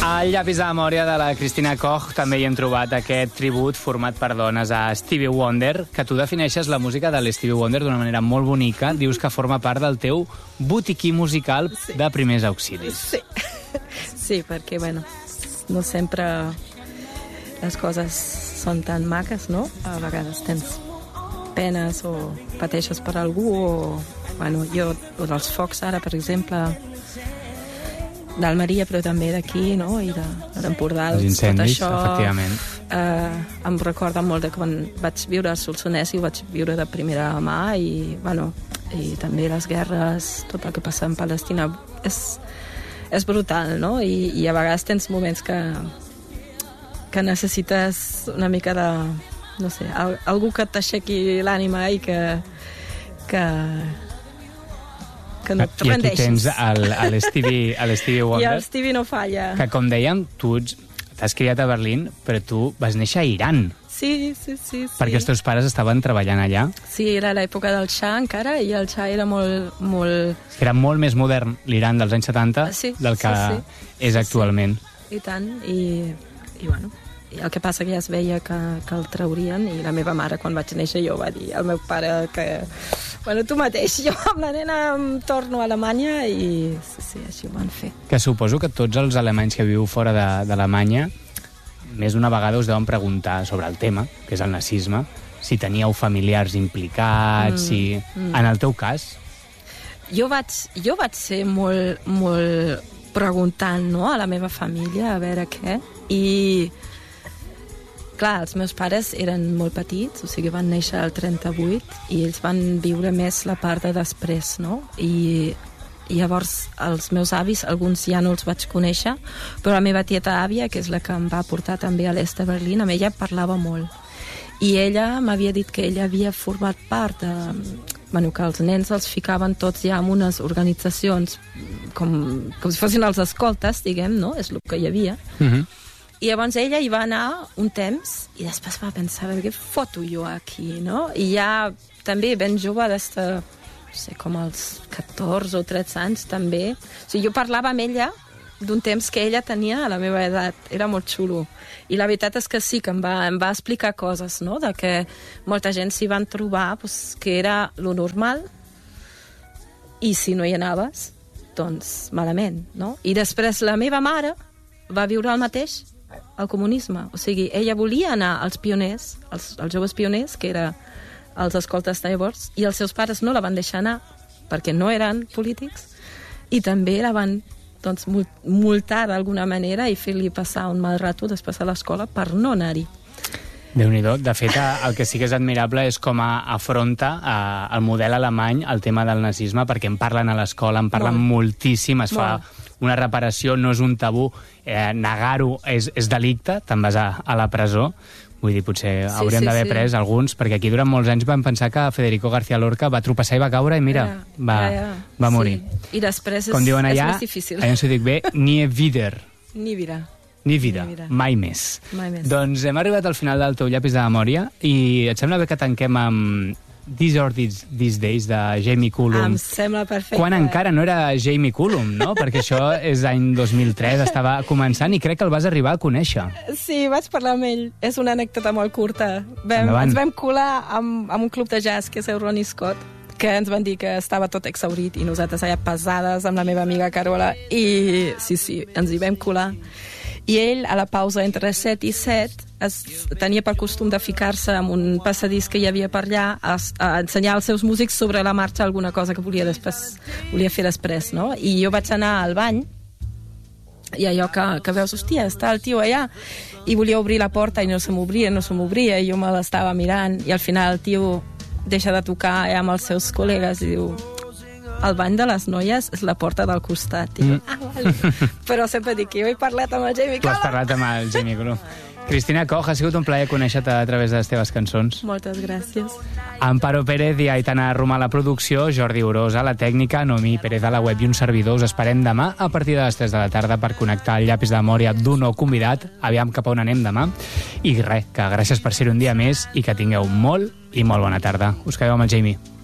Al llapis de memòria de la Cristina Koch també hi hem trobat aquest tribut format per dones a Stevie Wonder, que tu defineixes la música de l'Stevie Wonder d'una manera molt bonica. Dius que forma part del teu botiquí musical de primers auxilis. Sí, sí, perquè, bueno, no sempre les coses són tan maques, no? A vegades tens penes o pateixes per algú o, bueno, jo, o dels focs ara, per exemple, d'Almeria, però també d'aquí, no? I de l'Empordà, els incendis, tot això, efectivament. Em recorda molt de quan vaig viure a Solsonès i ho vaig viure de primera mà i, bueno, i també les guerres, tot el que passa en Palestina és brutal, no? I a vegades tens moments que necessites una mica de, no sé, algú que t'aixequi l'ànima i que no et rendeixis. I aquí tens l'Stevie Wonder. I el Stevie no falla. Que, com dèiem, tu t'has criat a Berlín, però tu vas néixer a Iran. Sí. Perquè els teus pares estaven treballant allà. Sí, era l'època del Shah encara, i el Shah era molt... Era molt més modern l'Iran dels anys 70 del que és actualment. I tant, i bueno... I el que passa que ja es veia que el traurien, i la meva mare, quan vaig néixer, jo va dir al meu pare que, bueno, tu mateix, jo amb la nena em torno a Alemanya, i sí, així ho van fer. Que suposo que tots els alemanys que viu fora d'Alemanya més d'una vegada us deuen preguntar sobre el tema, que és el nazisme, si teníeu familiars implicats, En el teu cas? Jo vaig ser molt preguntant, no?, a la meva família, a veure què, i... Clar, els meus pares eren molt petits, o sigui, van néixer al 38, i ells van viure més la part de després, no? I llavors els meus avis, alguns ja no els vaig conèixer, però la meva tieta àvia, que és la que em va portar també a l'est de Berlín, amb ella parlava molt. I ella m'havia dit que ella havia format part de... Bueno, que els nens els ficaven tots ja en unes organitzacions com si fossin els escoltes, diguem, no? És el que hi havia. I llavors ella hi va anar un temps i després va pensar, què foto jo aquí, no? I ja també ben jove, des de, no sé, com als 14 o 13 anys també. O sigui, jo parlava amb ella d'un temps que ella tenia a la meva edat. Era molt xulo. I la veritat és que sí, que em va explicar coses, no? De que molta gent s'hi van trobar, pues, que era lo normal, i si no hi anaves, doncs malament, no? I després la meva mare va viure el mateix, el comunisme. O sigui, ella volia anar als pioners, als joves pioners, que era els escoltes de llavors, i els seus pares no la van deixar anar, perquè no eren polítics, i també la van, doncs, multar d'alguna manera i fer-li passar un mal rato després a l'escola per no anar-hi. Déu-n'hi-do. De fet, el que sí que és admirable és com afronta el model alemany el tema del nazisme, perquè en parlen a l'escola, en parlen moltíssim, es fa una reparació, no és un tabú, negar-ho és delicte, te'n vas a la presó. Vull dir, potser hauríem d'haver pres alguns, perquè aquí durant molts anys vam pensar que Federico García Lorca va tropeçar i va caure i mira, va morir. I després com diuen allà, és més difícil. Allà s'ho dic bé, nie wieder. Ni vida. Ni vida, mai més. Doncs hem arribat al final del teu llapis de memòria i et sembla bé que tanquem amb These Are These Days de Jamie Cullum. Em sembla perfecte. Quan encara no era Jamie Cullum, no? Perquè això és any 2003, estava començant i crec que el vas arribar a conèixer. Sí, vaig parlar amb ell. És una anècdota molt curta. Ens vam colar amb un club de jazz que és el Ronnie Scott, que ens van dir que estava tot exhaurit i nosaltres allà pesades amb la meva amiga Carola i sí, ens hi vam colar. I ell, a la pausa entre 7 i 7, tenia per costum de ficar-se en un passadís que hi havia per allà a ensenyar als seus músics sobre la marxa alguna cosa que volia fer després, no? I jo vaig anar al bany i allò que veus, hòstia, està el tio allà, i volia obrir la porta i no se m'obria, i jo me l'estava mirant, i al final el tio deixa de tocar allà amb els seus col·legues i diu... El bany de les noies és la porta del costat. Vale. Però sempre dic que jo he parlat amb el Jamie Cullum. Tu has parlat amb el Jamie Cullum. Cristina Koch, ha sigut un plaer conèixer-te a través de les teves cançons. Moltes gràcies. Amparo Pérez i Aitana Romà a la producció, Jordi Orós a la tècnica, Noemí Pérez a la web i un servidor. Us esperem demà a partir de les 3 de la tarda per connectar el llapis de memòria d'un nou convidat. Aviam cap a on anem demà. I res, que gràcies per ser un dia més i que tingueu molt i molt bona tarda. Us quedeu amb el Jamie.